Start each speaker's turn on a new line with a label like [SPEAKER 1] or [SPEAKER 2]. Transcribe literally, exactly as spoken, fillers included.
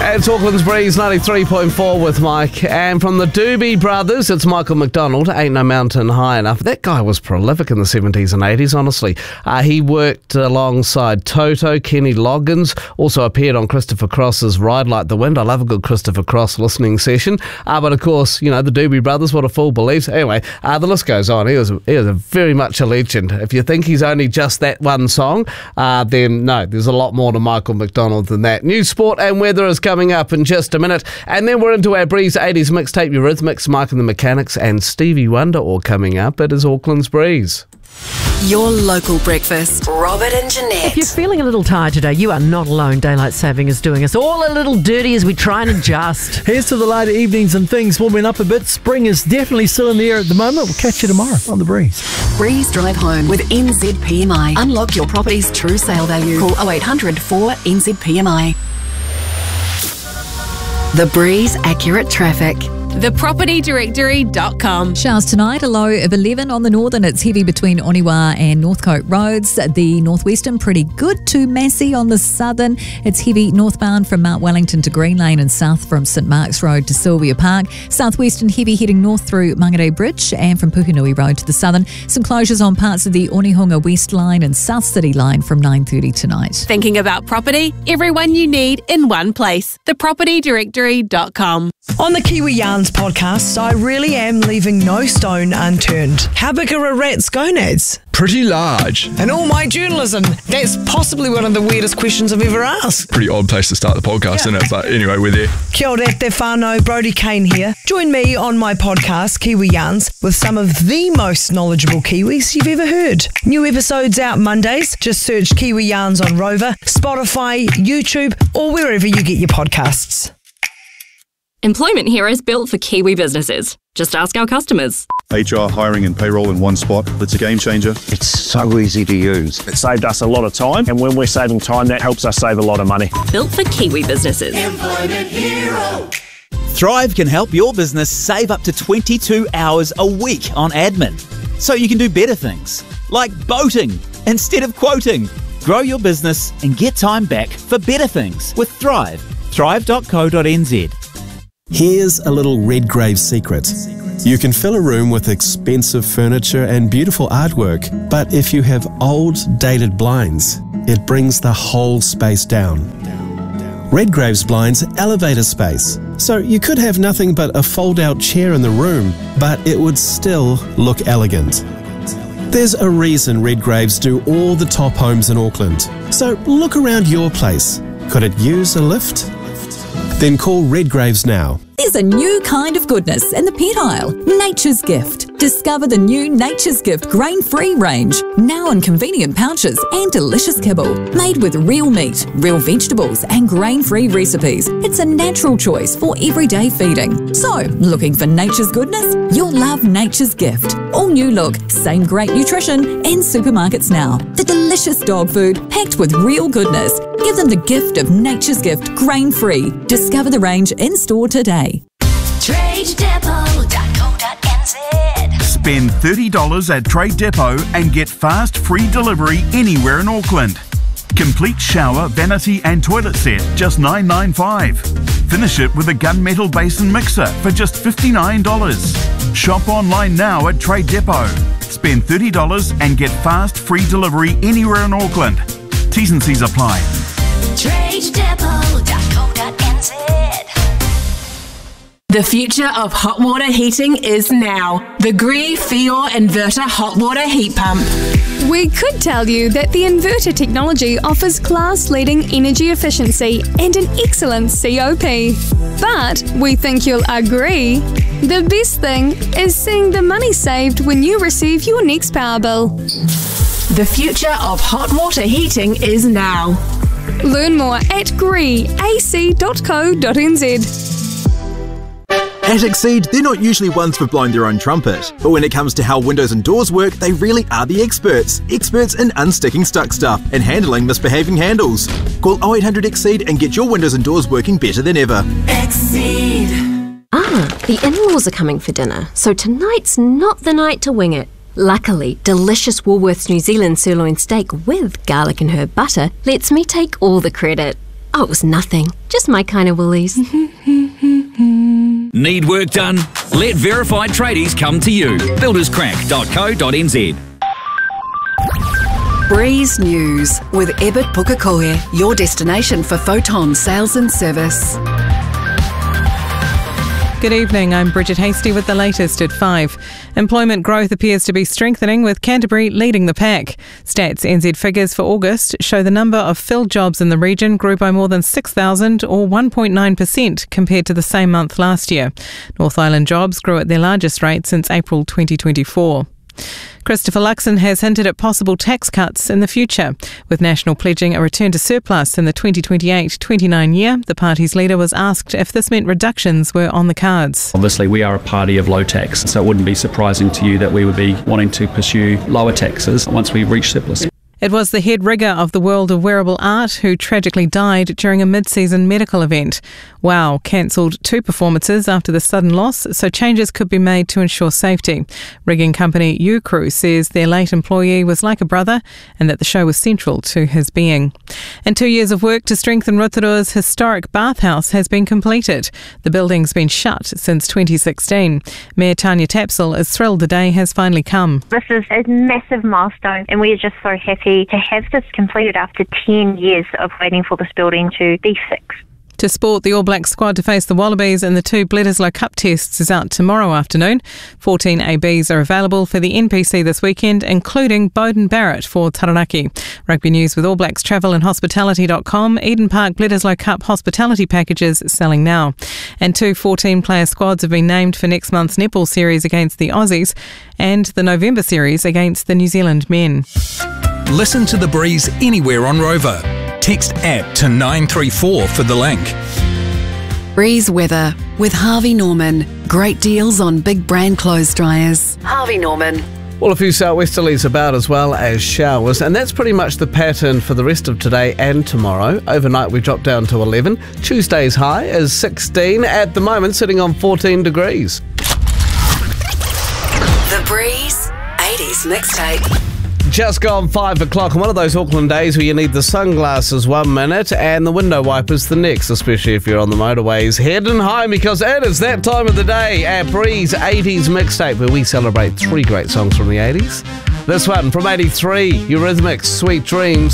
[SPEAKER 1] It's Auckland's Breeze ninety-three point four with Mike. And from the Doobie Brothers, it's Michael McDonald. Ain't no mountain high enough. That guy was prolific in the seventies and eighties, honestly. Uh, he worked alongside Toto, Kenny Loggins, also appeared on Christopher Cross's Ride Like the Wind. I love a good Christopher Cross listening session. Uh, but of course, you know, the Doobie Brothers, what a fool believes. Anyway, uh, the list goes on. He was, he was a very much a legend. If you think he's only just that one song, uh, then no, there's a lot more to Michael McDonald than that. News, sport and weather is coming up in just a minute. And then we're into our Breeze eighties mixtape, Eurythmics, Mike and the Mechanics and Stevie Wonder all coming up. It is Auckland's Breeze.
[SPEAKER 2] Your local breakfast. Robert and Jeanette.
[SPEAKER 3] If you're feeling a little tired today, you are not alone. Daylight saving is doing us all a little dirty as we try and adjust.
[SPEAKER 4] Here's to the later evenings and things warming up a bit. Spring is definitely still in the air at the moment. We'll catch you tomorrow on The Breeze.
[SPEAKER 2] Breeze Drive Home with N Z P M I. Unlock your property's true sale value. Call oh eight hundred four N Z P M I. The Breeze Accurate Traffic.
[SPEAKER 5] the property directory dot com.
[SPEAKER 6] Showers tonight, a low of eleven on the northern. It's heavy between Oniwa and Northcote roads. The northwestern, pretty good to Massey on the southern. It's heavy northbound from Mount Wellington to Green Lane and south from St Mark's Road to Sylvia Park. Southwestern, heavy heading north through Mangere Bridge and from Pukenui Road to the southern. Some closures on parts of the Onehunga West Line and South City Line from nine thirty tonight.
[SPEAKER 5] Thinking about property? Everyone you need in one place. the property directory dot com.
[SPEAKER 7] On the Kiwi Yarns podcast, I really am leaving no stone unturned. How big are a rat's gonads?
[SPEAKER 8] Pretty large.
[SPEAKER 7] In all my journalism, that's possibly one of the weirdest questions I've ever asked.
[SPEAKER 8] Pretty odd place to start the podcast,
[SPEAKER 7] Yeah.
[SPEAKER 8] isn't it? But anyway, we're there.
[SPEAKER 7] Kia ora te whānau, Brodie Kane here. Join me on my podcast, Kiwi Yarns, with some of the most knowledgeable Kiwis you've ever heard. New episodes out Mondays. Just search Kiwi Yarns on Rover, Spotify, YouTube, or wherever you get your podcasts.
[SPEAKER 9] Employment here is built for Kiwi businesses. Just ask our customers.
[SPEAKER 10] H R, hiring and payroll in one spot. It's a game changer.
[SPEAKER 11] It's so easy to use.
[SPEAKER 12] It saved us a lot of time, and when we're saving time, that helps us save a lot of money.
[SPEAKER 9] Built for Kiwi businesses.
[SPEAKER 13] Employment Hero.
[SPEAKER 14] Thrive can help your business save up to twenty-two hours a week on admin, so you can do better things, like boating instead of quoting. Grow your business and get time back for better things with Thrive. thrive dot co dot n z.
[SPEAKER 15] Here's a little Redgrave secret. You can fill a room with expensive furniture and beautiful artwork, but if you have old, dated blinds, it brings the whole space down. Redgrave's blinds elevate a space, so you could have nothing but a fold-out chair in the room, but it would still look elegant. There's a reason Redgraves do all the top homes in Auckland, so look around your place. Could it use a lift? Then call Redgraves now.
[SPEAKER 6] There's a new kind of goodness in the pet aisle, Nature's Gift. Discover the new Nature's Gift grain-free range, now in convenient pouches and delicious kibble. Made with real meat, real vegetables and grain-free recipes. It's a natural choice for everyday feeding. So, looking for nature's goodness? You'll love Nature's Gift. All new look, same great nutrition in supermarkets now. The delicious dog food packed with real goodness. Give them the gift of Nature's Gift grain-free. Discover the range in store today.
[SPEAKER 13] trade depot dot co dot n z.
[SPEAKER 16] Spend thirty dollars at Trade Depot and get fast free delivery anywhere in Auckland. Complete shower, vanity and toilet set, just nine ninety-five. Finish it with a gunmetal basin mixer for just fifty-nine dollars. Shop online now at Trade Depot. Spend thirty dollars and get fast free delivery anywhere in Auckland. T's and C's apply.
[SPEAKER 13] trade depot dot co dot n z.
[SPEAKER 5] The future of hot water heating is now. The Gree Fior Inverter Hot Water Heat Pump.
[SPEAKER 17] We could tell you that the inverter technology offers class-leading energy efficiency and an excellent C O P. But we think you'll agree, the best thing is seeing the money saved when you receive your next power bill.
[SPEAKER 5] The future of hot water heating is now.
[SPEAKER 17] Learn more at gree a c dot co dot n z.
[SPEAKER 18] At Exceed, they're not usually ones for blowing their own trumpet, but when it comes to how windows and doors work, they really are the experts. Experts in unsticking stuck stuff and handling misbehaving handles. Call oh eight hundred Exceed and get your windows and doors working better than ever.
[SPEAKER 19] Exceed. Ah, the in-laws are coming for dinner, so tonight's not the night to wing it. Luckily, delicious Woolworths New Zealand sirloin steak with garlic and herb butter lets me take all the credit. Oh, it was nothing. Just my kind of woolies.
[SPEAKER 20] Need work done? Let verified tradies come to you. builders crack dot co dot n z.
[SPEAKER 2] Breeze News with Ebert Pukekohe, your destination for photon sales and service.
[SPEAKER 21] Good evening, I'm Bridget Hasty with the latest at five. Employment growth appears to be strengthening, with Canterbury leading the pack. Stats N Z figures for August show the number of filled jobs in the region grew by more than six thousand, or one point nine percent, compared to the same month last year. North Island jobs grew at their largest rate since April twenty twenty-four. Christopher Luxon has hinted at possible tax cuts in the future. With National pledging a return to surplus in the twenty twenty-eight twenty-nine year, the party's leader was asked if this meant reductions were on the cards.
[SPEAKER 22] Obviously, we are a party of low tax, so it wouldn't be surprising to you that we would be wanting to pursue lower taxes once we reach surplus.
[SPEAKER 21] It was the head rigger of the world of wearable art who tragically died during a mid-season medical event. WOW cancelled two performances after the sudden loss, so changes could be made to ensure safety. Rigging company U-Crew says their late employee was like a brother and that the show was central to his being. And two years of work to strengthen Rotorua's historic bathhouse has been completed. The building's been shut since twenty sixteen. Mayor Tanya Tapsell is thrilled the day has finally come.
[SPEAKER 23] This is a massive milestone, and we are just so happy to have this completed after ten years of waiting for this building to be fixed.
[SPEAKER 21] To sport, the All Blacks squad to face the Wallabies in the two Bledisloe Cup tests is out tomorrow afternoon. fourteen A Bs are available for the N P C this weekend, including Bowden Barrett for Taranaki. Rugby news with All Blacks Travel and Hospitality dot com. Eden Park Bledisloe Cup hospitality packages selling now. And two fourteen-player squads have been named for next month's netball series against the Aussies and the November series against the New Zealand men.
[SPEAKER 24] Listen to The Breeze anywhere on Rover. Text app to nine three four for the link.
[SPEAKER 2] Breeze weather with Harvey Norman. Great deals on big brand clothes dryers. Harvey Norman.
[SPEAKER 1] Well, a few southwesterlies about as well as showers, and that's pretty much the pattern for the rest of today and tomorrow. Overnight we drop down to eleven. Tuesday's high is sixteen, at the moment sitting on fourteen degrees.
[SPEAKER 2] The Breeze eighties mixtape.
[SPEAKER 1] Just gone five o'clock, and one of those Auckland days where you need the sunglasses one minute and the window wipers the next, especially if you're on the motorways heading home, because it is that time of the day at Breeze eighties Mixtape, where we celebrate three great songs from the eighties. This one from eighty-three, Eurythmics, Sweet Dreams.